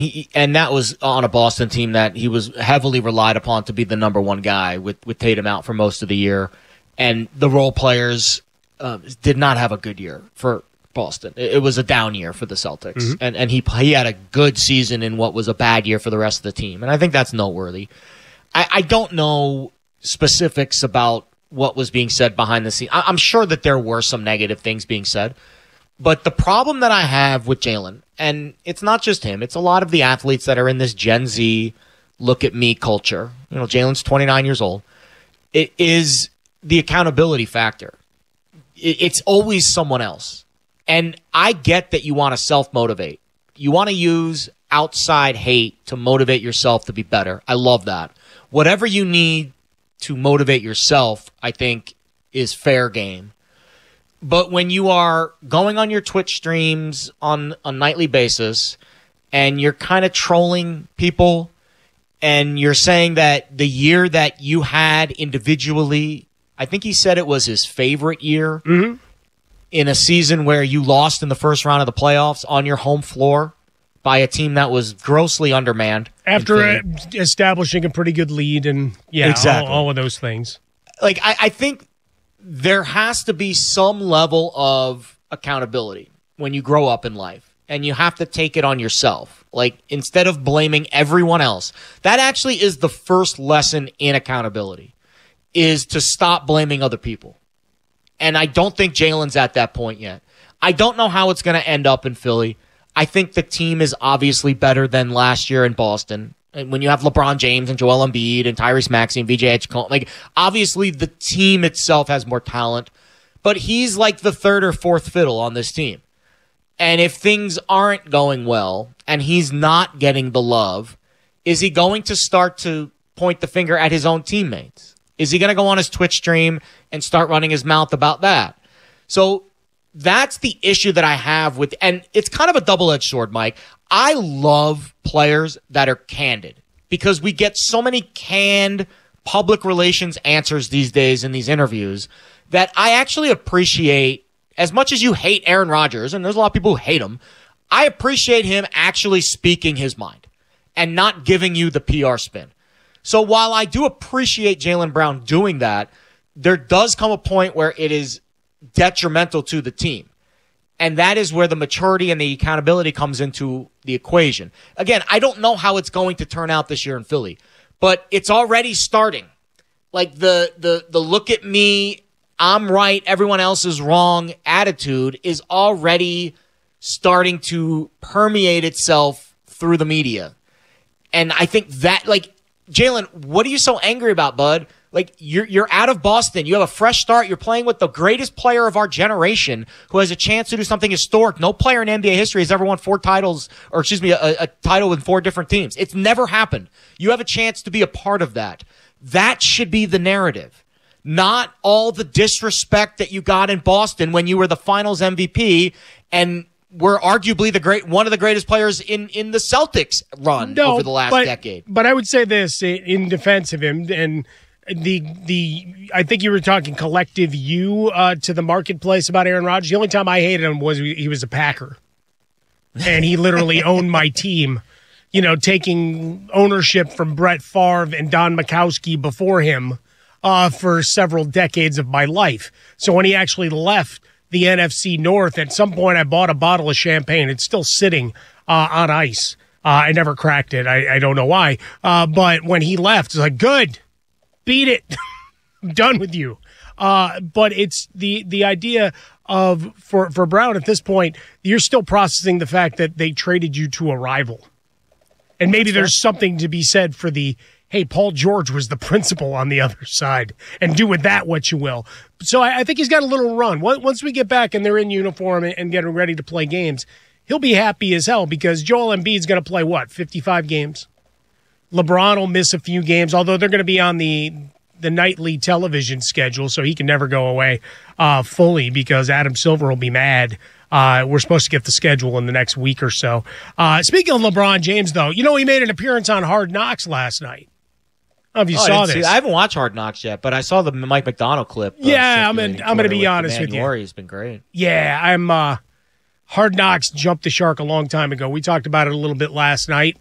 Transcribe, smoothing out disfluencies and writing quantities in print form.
And that was on a Boston team that he was heavily relied upon to be the number one guy with Tatum out for most of the year. And the role players did not have a good year for Boston. It was a down year for the Celtics. Mm-hmm. And he had a good season in what was a bad year for the rest of the team. And I think that's noteworthy. I don't know specifics about what was being said behind the scenes. I'm sure that there were some negative things being said. But the problem that I have with Jalen, and it's not just him, it's a lot of the athletes that are in this Gen Z look at me culture. You know, Jalen's 29 years old. It is the accountability factor. It's always someone else. And I get that you want to self-motivate. You want to use outside hate to motivate yourself to be better. I love that. Whatever you need to motivate yourself, I think, is fair game. But when you are going on your Twitch streams on a nightly basis and you're kind of trolling people and you're saying that the year that you had individually, I think he said it was his favorite year in a season where you lost in the first round of the playoffs on your home floor by a team that was grossly undermanned. After establishing a pretty good lead and, exactly. all of those things. Like, I think there has to be some level of accountability when you grow up in life, and you have to take it on yourself. Like, instead of blaming everyone else, that actually is the first lesson in accountability, is to stop blaming other people. And I don't think Jalen's at that point yet. I don't know how it's going to end up in Philly. I think the team is obviously better than last year in Boston. And when you have LeBron James and Joel Embiid and Tyrese Maxey and VJ Edgecombe, like, obviously the team itself has more talent, but he's like the third or fourth fiddle on this team. And if things aren't going well and he's not getting the love, is he going to start to point the finger at his own teammates? Is he going to go on his Twitch stream and start running his mouth about that? So that's the issue that I have with, and it's kind of a double-edged sword, Mike. I love players that are candid because we get so many canned public relations answers these days in these interviews that I actually appreciate. As much as you hate Aaron Rodgers, and there's a lot of people who hate him, I appreciate him actually speaking his mind and not giving you the PR spin. So while I do appreciate Jaylen Brown doing that, there does come a point where it is detrimental to the team. And that is where the maturity and the accountability comes into the equation. Again, I don't know how it's going to turn out this year in Philly, but it's already starting. Like the look at me, I'm right, everyone else is wrong attitude is already starting to permeate itself through the media. And I think that, like, Jalen, what are you so angry about, bud? Like, you're out of Boston. You have a fresh start. You're playing with the greatest player of our generation who has a chance to do something historic. No player in NBA history has ever won four titles, or excuse me, a title with four different teams. It's never happened. You have a chance to be a part of that. That should be the narrative. Not all the disrespect that you got in Boston when you were the Finals MVP and were arguably one of the greatest players in the Celtics run over the last decade. But I would say this in defense of him, and I think you were talking collective to the marketplace about Aaron Rodgers. The only time I hated him was he was a Packer, and he literally owned my team. You know, taking ownership from Brett Favre and Don Majkowski before him for several decades of my life. So when he actually left the NFC North, at some point I bought a bottle of champagne. It's still sitting on ice. I never cracked it. I don't know why. But when he left, it's like, good. Beat it. I'm done with you. But it's the idea of, for Brown at this point, you're still processing the fact that they traded you to a rival. And maybe there's something to be said for hey, Paul George was the principal on the other side, and do with that what you will. So I think he's got a little run. Once we get back and they're in uniform and getting ready to play games, he'll be happy as hell because Joel Embiid's going to play, 55 games? LeBron will miss a few games, although they're going to be on the nightly television schedule, so he can never go away fully because Adam Silver will be mad. We're supposed to get the schedule in the next week or so. Speaking of LeBron James, though, he made an appearance on Hard Knocks last night. I don't know if you saw this. I haven't watched Hard Knocks yet, but I saw the Mike McDonald clip. Yeah, I'm going to be honest with you. He's been great. Yeah, Hard Knocks jumped the shark a long time ago. We talked about it a little bit last night.